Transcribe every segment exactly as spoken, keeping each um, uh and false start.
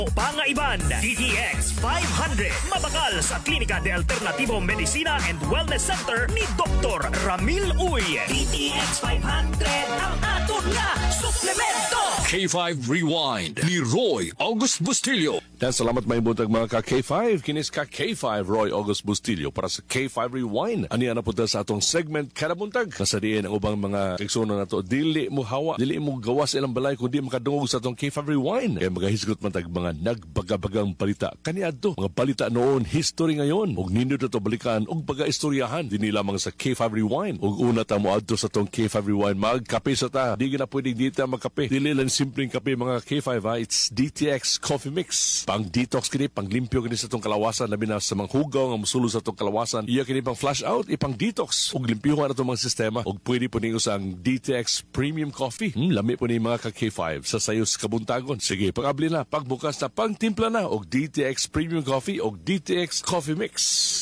Pangaiban, D T X five hundred. Mabakal sa Klinika de Alternativo Medicina and Wellness Center ni Doktor Ramil Uy. D T X five hundred ang aton nga suplemento. K five Rewind ni Roy August Bustillo. Dan salamat may buntag mga ka K five. Kinis ka K five Roy August Bustillo para sa K five Rewind. Ani ana punta sa atong segment kada buntag. Kasadiin ang ubang mga eksono na to. Dili mo hawa, dili mo gawas ilang balay kundi makadungog sa atong K five Rewind. Kaya magahisgot man tag mga nagbagabagang balita kaniadto. Mga balita noon, history ngayon. Ug nindot na to balikan ug pagaistoryahan dinhi lamang sa K five Rewind. Ug una ta moadto sa atong K five Rewind. Magkape sa ta. Di na pwedeng di ta magkape. Dili lang simpleng kape mga K five ha. It's D T X Coffee Mix. Pang detox kini, pang limpyo kini sa itong kalawasan, labi na sa mga hugaw nga musulo sa itong kalawasan. Iya kini pang flush out, ipang detox. Ug limpyuhan na itong mga sistema. Ug pwede po niyo sa D T X Premium Coffee. Hmm, lami po ni mga ka K five sa sayos kabuntagon. Sige, pag-abli na, pagbukas na, pang-timpla na. Og D T X Premium Coffee og D T X Coffee Mix.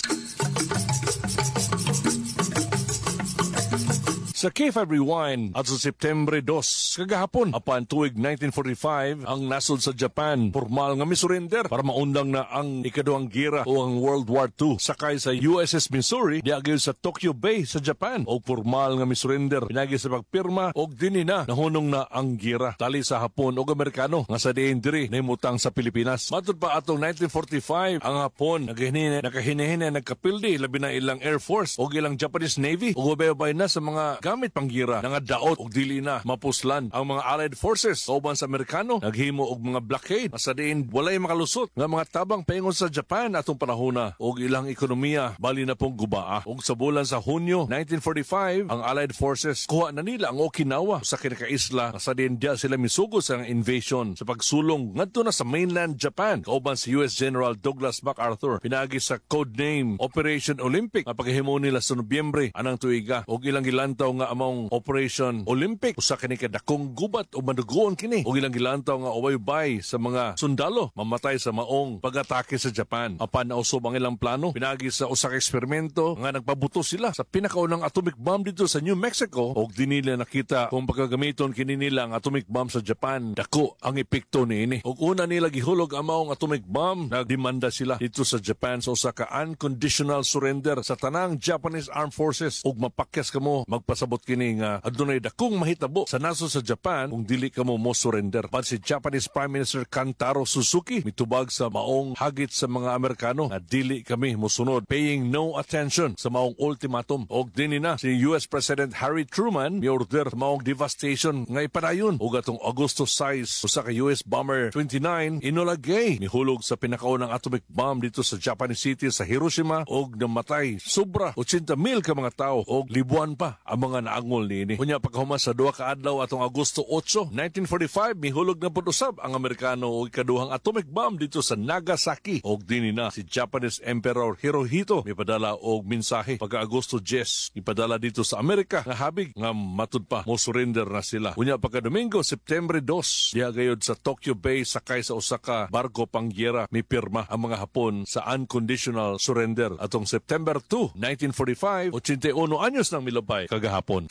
Sa K five Rewind at sa September two, kagahapon, apan tuig nineteen forty-five, ang nasod sa Japan, formal nga misurrender para maundang na ang ikaduhang gera o ang World War Two. Sakay sa U S S Missouri, diagil sa Tokyo Bay sa Japan. O formal nga misurrender, pinagi sa pagpirma o dini na nahunong na ang gera. Tali sa Hapon o Amerikano nga sa diin diri na imutang sa Pilipinas. Matod pa atong nineteen forty-five, ang Hapon naghinihina, nakahinihina, nagkapildi, labi na ilang Air Force o ilang Japanese Navy o gubay na sa mga gamit panggira nga daot og dili na mapuslan ang mga Allied Forces kauban sa Amerikano naghimo og mga blockade sa diin walay makalusot nga mga tabang paingon sa Japan atong panahona og ilang ekonomiya bali na pong gubaa. Og sa bulan sa Hunyo nineteen forty-five ang Allied Forces kuha na nila ang Okinawa sa kinakaisla sa diin dia sila misugod sa invasion sa pagsulong ngadto na sa mainland Japan kauban sa U S General Douglas MacArthur pinagi sa codename Operation Olympic nga paghimo nila sa Nobyembre anang tuiga og ilang gilantaw nga among Operation Olympic usa kini kadakong gubat o madugoon kini og ilang gilantaw nga uwaybay sa mga sundalo mamatay sa maong pag-atake sa Japan. Apan nausob ang ilang plano pinagi sa usa ka eksperimento nga nagpabuto sila sa pinakaunang atomic bomb dito sa New Mexico og dinila nakita kung pagkagamiton kini nila ang atomic bomb sa Japan dako ang epekto niini. Og una nila gihulog ang maong atomic bomb nagdemanda sila dito sa Japan sa usa ka unconditional surrender sa tanang Japanese Armed Forces og mapakyas kamo magpasabot kini nga adunay dakong mahitabo sa naso sa Japan kung dili ka mo mo surrender. Pan si Japanese Prime Minister Kantaro Suzuki mitubag sa maong hagit sa mga Amerikano na dili kami mosunod, paying no attention sa maong ultimatum. Og dinhi na si U S President Harry Truman mi-order maong devastation nga ipadayon og atong Agosto six usa ka U S Bomber twenty-nine Enola Gay mihulog sa pinakaunang atomic bomb dito sa Japanese city sa Hiroshima og namatay sobra eighty mil ka mga tao og libuan pa ang mga naangol niini. Unya pagkahuman sa duha ka adlaw atong Agosto eight, nineteen forty-five mihulog na pud usab ang Amerikano og ikaduhang atomic bomb dito sa Nagasaki og dinhi na si Japanese Emperor Hirohito mipadala og mensahe pagka Agosto ten ipadala dito sa Amerika nga habig nga matud pa mo surrender na sila. Unya pagka Domingo September two diha gayud sa Tokyo Bay sakay sa usa ka barko pangyera mipirma ang mga Hapon sa unconditional surrender atong September two, nineteen forty-five, eighty-one anyos nang milabay kagahapon.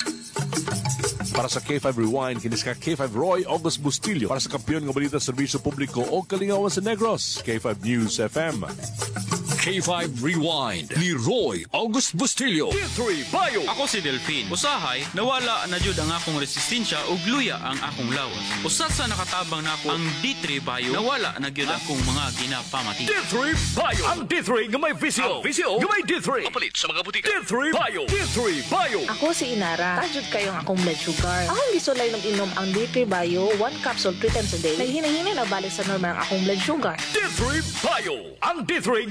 Para sa K five Rewind, kinis ka K five Roy August Bustillo para sa kampiyon ng balita serbisyo publiko o kalingawan sa Negros, K five News F M. K five Rewind ni Roy August Bustillo. D three Bio. Ako si Delphine. Usahay, nawala na jud ang akong resistensya ug luya ang akong lawas. Usa sa nakatabang nako ang D three Bio, nawala na gyud akong mga ginapamati. D three Bio. Ang D three nga may visio. Ang visio nga may D three. Kapalit sa mga butika. D three Bio. D three Bio. Ako si Inara. Tajud kayong akong blood sugar. Akong gisulay ng inom ang D three Bio, one capsule three times a day. Naghina-hina na balik sa normal ang akong blood sugar. D three Bio. Ang D three